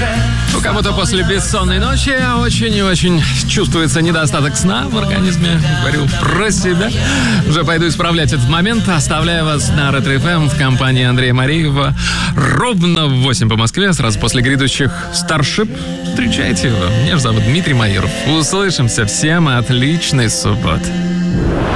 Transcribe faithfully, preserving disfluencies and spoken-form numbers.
У кого-то после бессонной ночи очень и очень чувствуется недостаток сна в организме. Говорю про себя. Уже пойду исправлять этот момент. Оставляю вас на Ретро-эф эм в компании Андрея Мареева ровно в восемь по Москве, сразу после грядущих Starship. Встречайте его. Меня же зовут Дмитрий Майоров. Услышимся. Всем отличной субботы.